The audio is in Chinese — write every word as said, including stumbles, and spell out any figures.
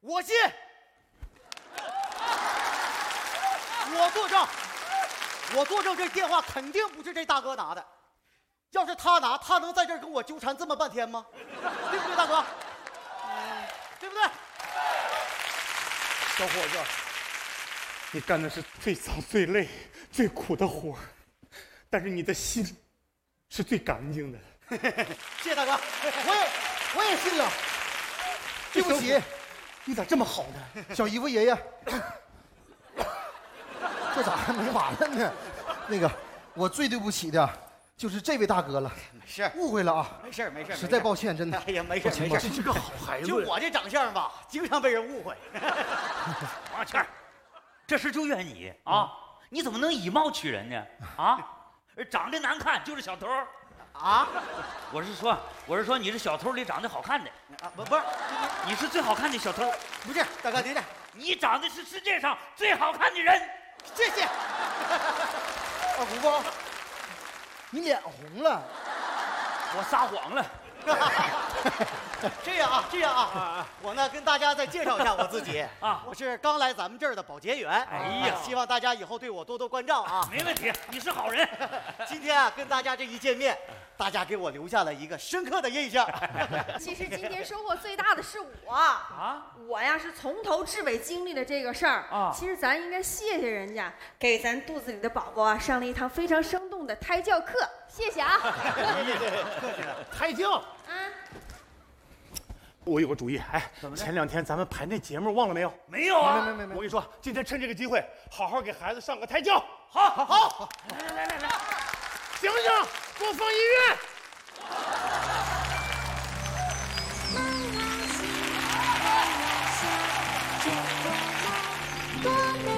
我信。我作证，我作证，这电话肯定不是这大哥拿的。要是他拿，他能在这儿跟我纠缠这么半天吗？对不对，大哥？嗯，对不对？ 小伙子，你干的是最脏、最累、最苦的活，但是你的心是最干净的。 谢谢大哥， 我也我也信了。对不起， 你咋这么好呢？ 小姨夫爷爷。这咋还没完了呢？那个，我最对不起的就是这位大哥了。 没事， 误会了啊。 没事没事， 实在抱歉，真的。 哎呀，没事没事， 这是个好孩子。 就我这长相吧，经常被人误会。 王倩，这事就怨你啊！你怎么能以貌取人呢？啊，长得难看就是小偷啊！ 我是说，我是说你是小偷里长得好看的啊！不不是， 你是最好看的小偷。 不是，大哥，您这你长得是世界上最好看的人。 谢谢。 二胡包，你脸红了， 我撒谎了。 这样啊，这样啊，我呢跟大家再介绍一下我自己啊，我是刚来咱们这儿的保洁员。 哎呀， 希望大家以后对我多多关照啊。 没问题，你是好人。 今天啊跟大家这一见面，大家给我留下了一个深刻的印象。 其实今天收获最大的是我啊，我呀是从头至尾经历了这个事儿啊。其实咱应该谢谢人家，给咱肚子里的宝宝啊上了一堂非常生动的胎教课，谢谢啊。 客气了， 胎教啊。 我有个主意，哎，前两天咱们排那节目忘了没有？ 没有啊， 没没没没。我跟你说，今天趁这个机会，好好给孩子上个胎教。 好，好， 好，来来来来，醒醒，给我放音乐。 多美。